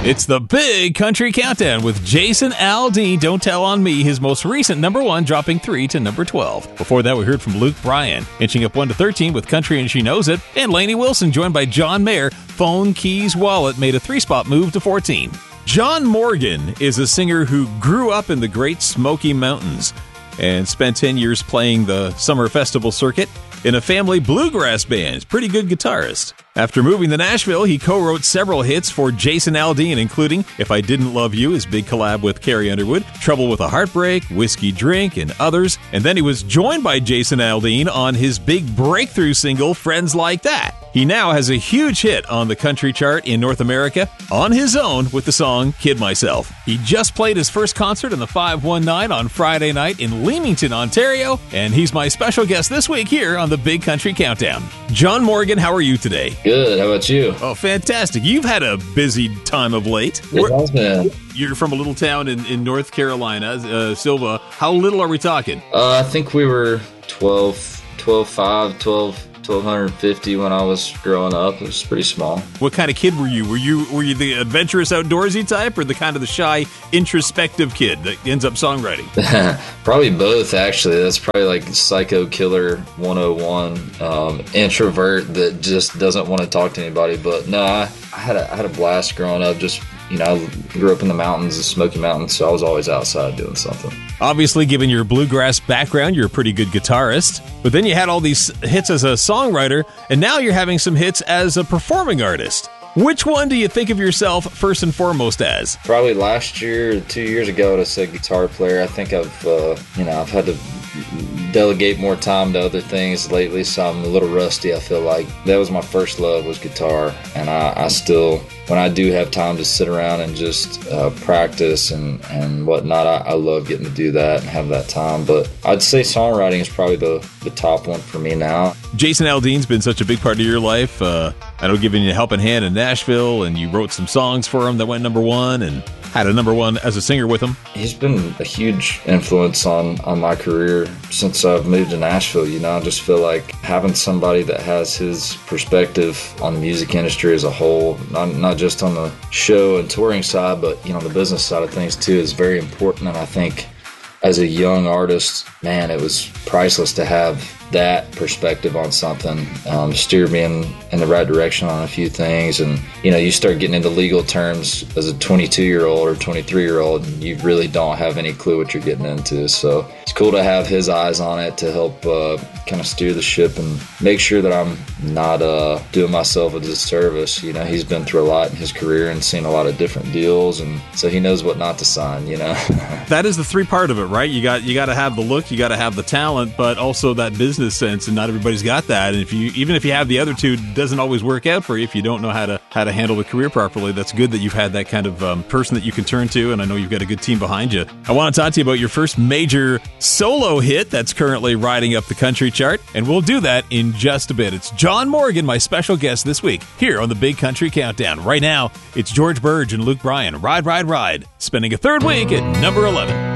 It's the Big Country Countdown with Jason Aldean. Don't Tell on Me, his most recent number 1, dropping 3 to number 12. Before that, we heard from Luke Bryan, inching up 1 to 13 with Country and She Knows It. And Lainey Wilson, joined by John Mayer, Phone, Keys, Wallet, made a 3-spot move to 14. John Morgan is a singer who grew up in the Great Smoky Mountains and spent 10 years playing the summer festival circuit in a family bluegrass band. Pretty good guitarist. After moving to Nashville, he co-wrote several hits for Jason Aldean, including If I Didn't Love You, his big collab with Carrie Underwood, Trouble with a Heartbreak, Whiskey Drink, and others. And then he was joined by Jason Aldean on his big breakthrough single, Friends Like That. He now has a huge hit on the country chart in North America on his own with the song Kid Myself. He just played his first concert in the 519 on Friday night in Leamington, Ontario, and he's my special guest this week here on the Big Country Countdown. John Morgan, how are you today? Good. How about you? Oh, fantastic. You've had a busy time of late. It has been. You're from a little town in North Carolina, Silva. How little are we talking? I think we were 1,250 when I was growing up. It was pretty small. What kind of kid were you? Were you the adventurous, outdoorsy type, or the kind of the shy, introspective kid that ends up songwriting? Probably both, actually. That's probably like Psycho Killer 101. Introvert that just doesn't want to talk to anybody. But no, I had a blast growing up. Just, I grew up in the mountains, the Smoky Mountains, so I was always outside doing something. Obviously, given your bluegrass background, you're a pretty good guitarist. But then you had all these hits as a songwriter, and now you're having some hits as a performing artist. Which one do you think of yourself first and foremost as? Probably last year, 2 years ago, I would have said guitar player. I think I've had to delegate more time to other things lately, so I'm a little rusty. I feel like that was my first love, was guitar, and I still, when I do have time to sit around and just practice and whatnot, I love getting to do that and have that time. But I'd say songwriting is probably the top one for me now. Jason Aldean's been such a big part of your life. I know, giving you a helping hand in Nashville, and you wrote some songs for him that went number 1 and had a number 1 as a singer with him. He's been a huge influence on my career since I've moved to Nashville. I just feel like having somebody that has his perspective on the music industry as a whole, not just on the show and touring side, but the business side of things too, is very important. And I think as a young artist, man, it was priceless to have that perspective on something, steer me in the right direction on a few things. And you start getting into legal terms as a 22-year-old or 23-year-old, and you really don't have any clue what you're getting into. So it's cool to have his eyes on it to help kind of steer the ship and make sure that I'm not doing myself a disservice. He's been through a lot in his career and seen a lot of different deals, and so he knows what not to sign. That is the 3 part of it, right? You got to have the look, you got to have the talent, but also that business sense, and not everybody's got that. And even if you have the other 2, it doesn't always work out for you if you don't know how to handle the career properly. That's good that you've had that kind of person that you can turn to, and I know you've got a good team behind you. I want to talk to you about your first major solo hit that's currently riding up the country chart, and we'll do that in just a bit. It's John Morgan, my special guest this week here on the Big Country Countdown. Right now, it's George Burge and Luke Bryan, Ride, Ride, Ride, spending a 3rd week at number 11.